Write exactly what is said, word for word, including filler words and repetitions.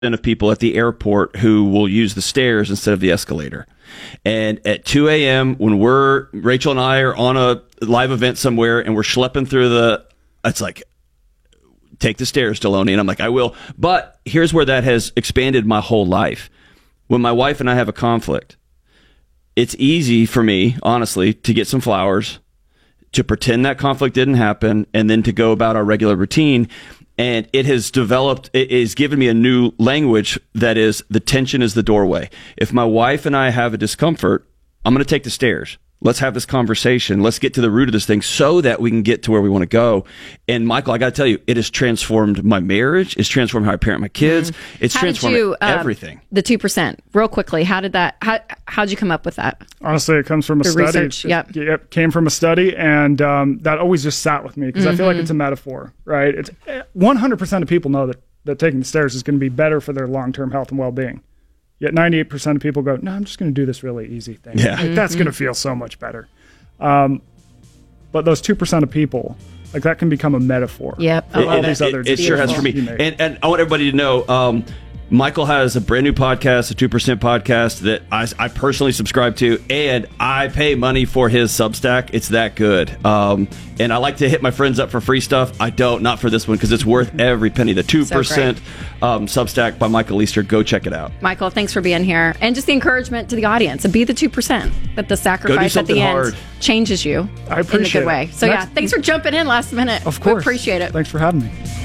of people at the airport who will use the stairs instead of the escalator. And at two a.m. when we're, Rachel and I are on a live event somewhere and we're schlepping through the, it's like, take the stairs, Delony. And I'm like, I will. But here's where that has expanded my whole life. When my wife and I have a conflict, it's easy for me, honestly, to get some flowers, to pretend that conflict didn't happen, and then to go about our regular routine. And it has developed, it has given me a new language that is, the tension is the doorway. If my wife and I have a discomfort, I'm going to take the stairs. Let's have this conversation. Let's get to the root of this thing so that we can get to where we want to go. And Michael, I got to tell you, it has transformed my marriage. It's transformed how I parent my kids. Mm-hmm. It's how transformed you, uh, everything. The two percent, real quickly, how did that, how, how'd you come up with that? Honestly, it comes from a Your study. Research, yep. It, it came from a study, and um, that always just sat with me because mm-hmm. I feel like it's a metaphor, right? It's one hundred percent of people know that, that taking the stairs is going to be better for their long-term health and well-being. Yet ninety-eight percent of people go, no, I'm just going to do this really easy thing. Yeah. Like, mm-hmm. That's going to feel so much better. Um, but those two percent of people, like that can become a metaphor. Yep. For all it, these it, other it sure has for me. And, and I want everybody to know, um, Michael has a brand new podcast, a two percent podcast that I, I personally subscribe to, and I pay money for his Substack. It's that good. Um, and I like to hit my friends up for free stuff. I don't, not for this one, because it's worth every penny. The two percent so um, Substack by Michael Easter. Go check it out. Michael, thanks for being here. And just the encouragement to the audience, and be the two percent. That the sacrifice at the hard. end changes you I appreciate in a good way. it. So Next, yeah, thanks for jumping in last minute. Of course. We appreciate it. Thanks for having me.